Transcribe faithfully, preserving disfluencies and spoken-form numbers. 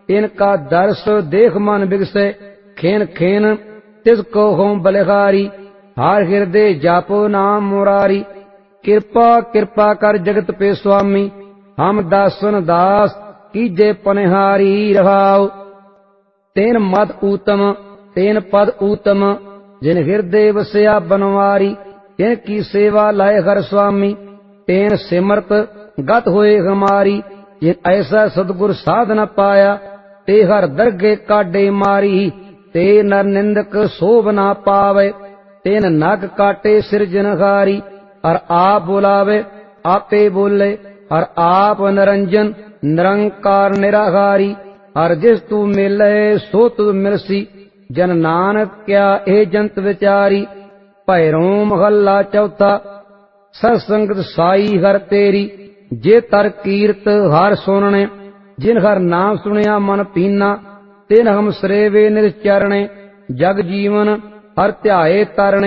इनका दर्श देख मन बिगसे खेन खेन तिसको हों बलिहारी हार हृदय जापो नाम मुरारी कृपा कृपा कर जगत पे स्वामी हम दासन दास कीजे पनिहारी रहाओ तेन मद ऊतम तेन पद ऊतम जिन हृदय वसया बनवारी तिन की सेवा लाए हर स्वामी तेन सिमरत गत होए हमारी जिन ऐसा सदगुर साध न पाया ते हर दरगे काडे मारी ते नर निंदक शोभ ना पावे तेन नग काटे सिरजनहारी और आप बुलावे आपे बोले और आप निरंजन निरंकार निराहारी और जिस तू मिले सो तू मिलसी जन नानक क्या ए जंत विचारी भैरों महला चौथा सत्संगत साई हर तेरी जे तर कीरत हर सुनने जिन हर नाम सुनिया मन पीना तिन हम सरेवे निश्चरणे जग जीवन हर ध्याए तरणे